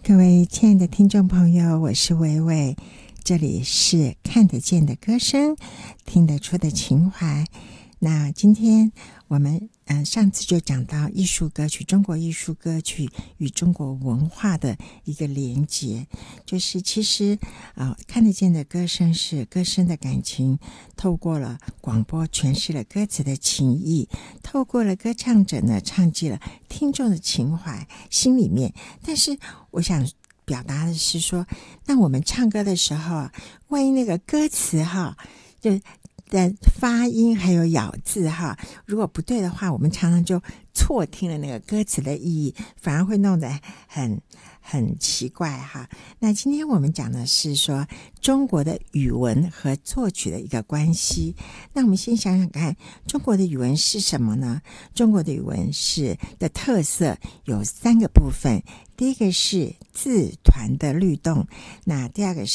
各位亲爱的听众朋友，我是维维，这里是看得见的歌声，听得出的情怀。那今天我们上次就讲到艺术歌曲，中国艺术歌曲与中国文化的一个连结，就是其实看得见的歌声是歌声的感情，透过了广播诠释了歌词的情意，透过了歌唱者呢唱进了听众的情怀心里面。但是我想表达的是说，那我们唱歌的时候万一那个歌词就的发音还有咬字如果不对的话，我们常常就错听了那个歌词的意义，反而会弄得很奇怪那今天我们讲的是说中国的语文和作曲的一个关系。那我们先想想看，中国的语文是什么呢？中国的语文的特色有3个部分，第一个是字团的律动，那第二个